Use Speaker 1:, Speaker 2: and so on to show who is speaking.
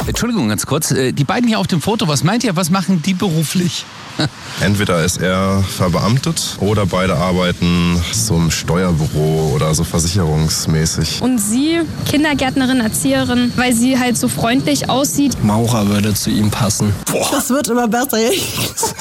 Speaker 1: Entschuldigung, ganz kurz. Die beiden hier auf dem Foto, was meint ihr, was machen die beruflich?
Speaker 2: Entweder ist er verbeamtet oder beide arbeiten so im Steuerbüro oder so versicherungsmäßig.
Speaker 3: Und sie, Kindergärtnerin, Erzieherin, weil sie halt so freundlich aussieht.
Speaker 4: Maurer würde zu ihm passen.
Speaker 5: Das wird immer besser.